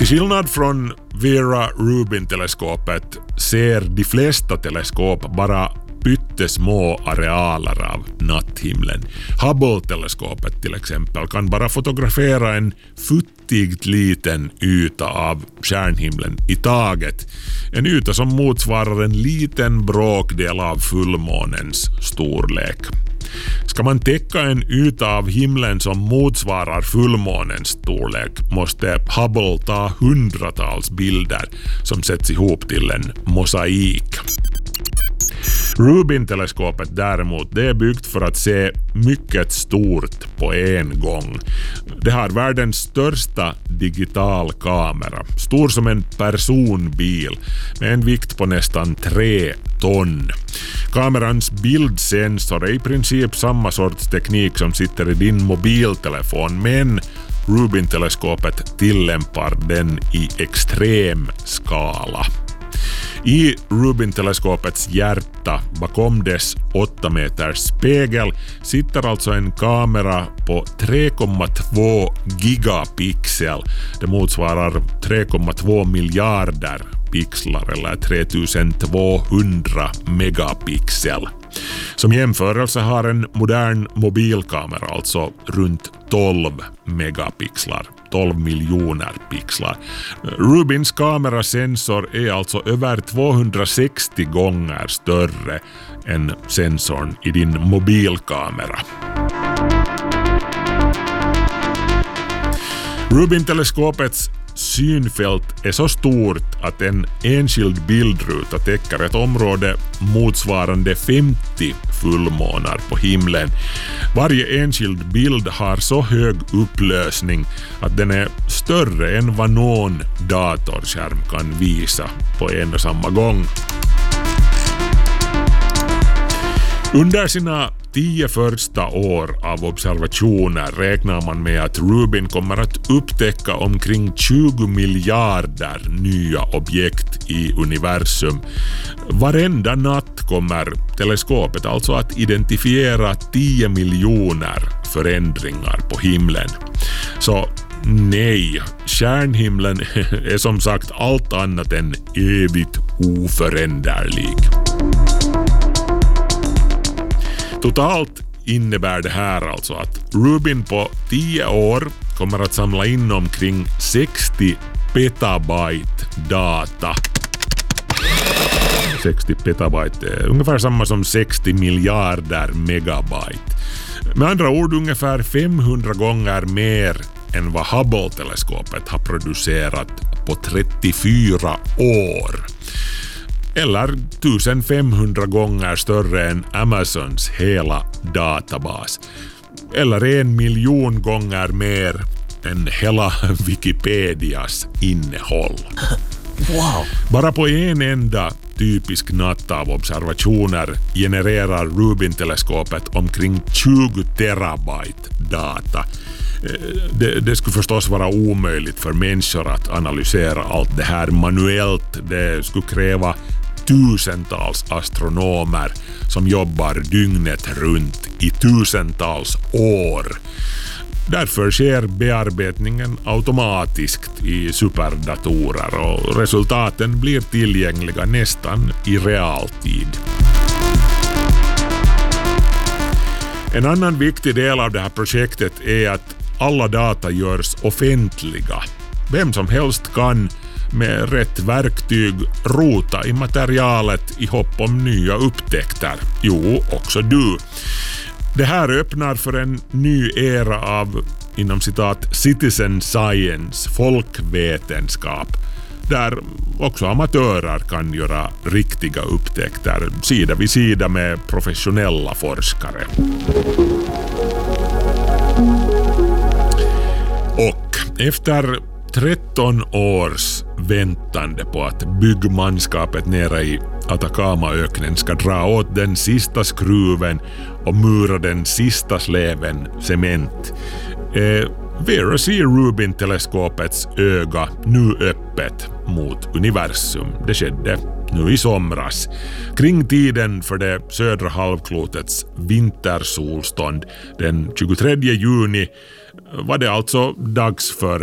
Till skillnad från Vera-Rubin-teleskopet ser de flesta teleskop bara pyttesmå arealer av natthimlen. Hubble-teleskopet till exempel kan bara fotografera en futtigt liten yta av stjärnhimlen i taget. En yta som motsvarar en liten bråkdel av fullmånens storlek. Ska man täcka en yta av himlen som motsvarar fullmånens storlek måste Hubble ta hundratals bilder som sätts ihop till en mosaik. Rubin-teleskopet däremot, det är byggt för att se mycket stort på en gång. Det har världens största digital kamera, stor som en personbil med en vikt på nästan 3 ton. Kamerans bildsensor är i princip samma sorts teknik som sitter i din mobiltelefon, men Rubin-teleskopet tillämpar den i extrem skala. I Rubin-teleskopets hjärta, bakom dess 8 meters spegel, sitter alltså en kamera på 3,2 gigapixel. Det motsvarar 3,2 miljarder pixlar eller 3200 megapixel. Som jämförelse har en modern mobilkamera alltså runt 12 megapixlar. 12 miljoner pixlar. Rubins kamerasensor är alltså över 260 gånger större än sensorn i din mobilkamera. Rubin-teleskopets synfält är så stort att en enskild bildruta täcker ett område motsvarande 50 fullmånar på himlen. Varje enskild bild har så hög upplösning att den är större än vad någon datorskärm kan visa på en och samma gång. Under sina 10 första år av observationer räknar man med att Rubin kommer att upptäcka omkring 20 miljarder nya objekt i universum. Varenda natt kommer teleskopet alltså att identifiera 10 miljoner förändringar på himlen. Så nej, stjärnhimlen är som sagt allt annat än evigt oföränderlig. Totalt innebär det här alltså att Rubin på 10 år kommer att samla in omkring 60 petabyte data. 60 petabyte är ungefär samma som 60 miljarder megabyte. Med andra ord ungefär 500 gånger mer än vad Hubble-teleskopet har producerat på 34 år. Eller 1500 gånger större än Amazons hela databas. Eller 1 miljon gånger mer än hela Wikipedias innehåll. Wow! Bara på en enda typisk natt av observationer genererar Rubin-teleskopet omkring 20 terabyte data. Det skulle förstås vara omöjligt för människor att analysera allt det här manuellt. Det skulle kräva tusentals astronomer som jobbar dygnet runt i tusentals år. Därför sker bearbetningen automatiskt i superdatorer och resultaten blir tillgängliga nästan i realtid. En annan viktig del av det här projektet är att alla data görs offentliga. Vem som helst kan med rätt verktyg rota i materialet i hopp om nya upptäckter. Jo, också du. Det här öppnar för en ny era av, inom citat, citizen science, folkvetenskap, där också amatörer kan göra riktiga upptäckter sida vid sida med professionella forskare. Och efter 13 års väntande på att byggmanskapet nere i Atacamaöknen ska dra åt den sista skruven och mura den sista släven cement, Vera C. Rubin-teleskopets öga nu öppet mot universum. Det skedde nu i somras. Kring tiden för det södra halvklotets vintersolstånd den 23 juni var det alltså dags för